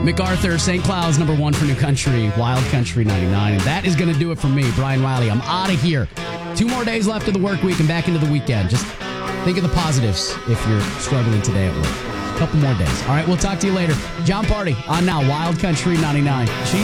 MacArthur, St. Cloud's #1 for New Country, Wild Country 99. And that is going to do it for me, Brian Riley. I'm out of here. 2 more days left of the work week and back into the weekend. Just think of the positives if you're struggling today at work. A couple more days. All right, we'll talk to you later. John Party on now, Wild Country 99.